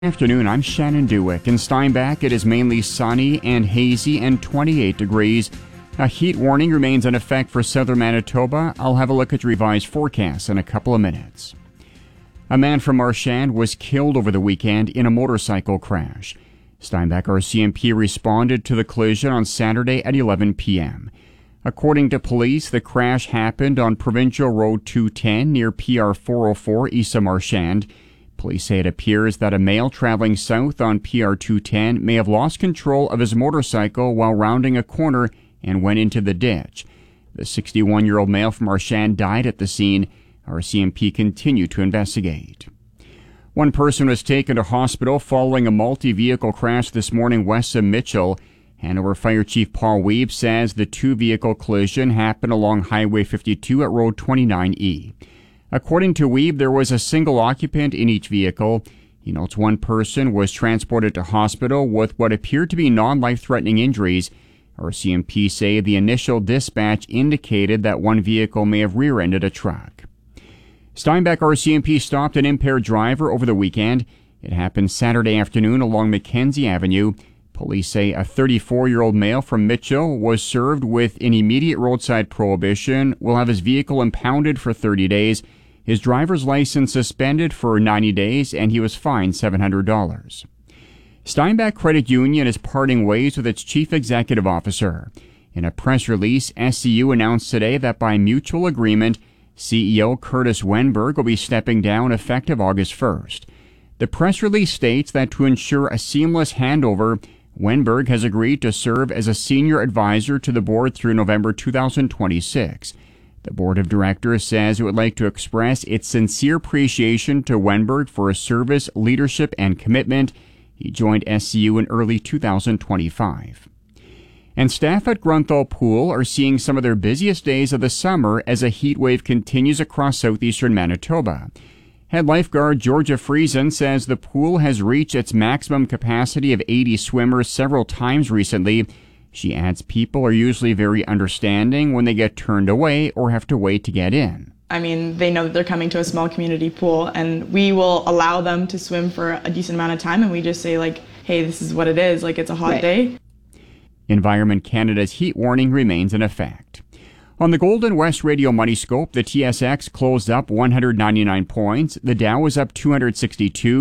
Afternoon, I'm Shannon Dewick. In Steinbach, it is mainly sunny and hazy and 28 degrees. A heat warning remains in effect for southern Manitoba. I'll have a look at your revised forecast in a couple of minutes. A man from Marchand was killed over the weekend in a motorcycle crash. Steinbach RCMP responded to the collision on Saturday at 11 p.m. According to police, the crash happened on Provincial Road 210 near PR 404 east of Marchand. Police say it appears that a male traveling south on PR 210 may have lost control of his motorcycle while rounding a corner and went into the ditch. The 61-year-old male from Marchand died at the scene. RCMP continued to investigate. One person was taken to hospital following a multi-vehicle crash this morning west of Mitchell. Hanover Fire Chief Paul Weeb says the two-vehicle collision happened along Highway 52 at Road 29E. According to Weeb, there was a single occupant in each vehicle. He notes one person was transported to hospital with what appeared to be non-life-threatening injuries. RCMP say the initial dispatch indicated that one vehicle may have rear-ended a truck. Steinbach RCMP stopped an impaired driver over the weekend. It happened Saturday afternoon along Mackenzie Avenue. Police say a 34-year-old male from Mitchell was served with an immediate roadside prohibition, will have his vehicle impounded for 30 days. His driver's license suspended for 90 days, and he was fined $700. Steinbach Credit Union is parting ways with its chief executive officer. In a press release, SCU announced today that by mutual agreement, CEO Curtis Wenberg will be stepping down effective August 1st. The press release states that to ensure a seamless handover, Wenberg has agreed to serve as a senior advisor to the board through November 2026. The board of directors says it would like to express its sincere appreciation to Wenberg for his service, leadership, and commitment. He joined SCU in early 2025. And staff at Grunthal Pool are seeing some of their busiest days of the summer as a heat wave continues across southeastern Manitoba. Head lifeguard Georgia Friesen says the pool has reached its maximum capacity of 80 swimmers several times recently. She adds people are usually very understanding when they get turned away or have to wait to get in. I mean, they know that they're coming to a small community pool, and we will allow them to swim for a decent amount of time, and we just say, like, hey, this is what it is, like, it's a hot day. Environment Canada's heat warning remains in effect. On the Golden West Radio Money Scope, the TSX closed up 199 points, the Dow was up 262,